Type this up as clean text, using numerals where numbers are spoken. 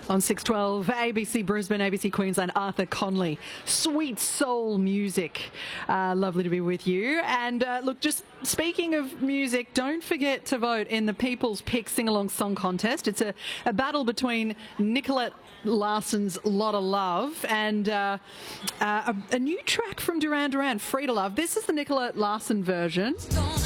On 612, ABC Brisbane, ABC Queensland, Arthur Conley. Sweet soul music. Lovely to be with you. And look, just speaking of music, don't forget to vote in the People's Pick Sing-Along Song Contest. It's a battle between Nicolette Larson's Lot of Love and a new track from Duran Duran, Free to Love. This is the Nicolette Larson version.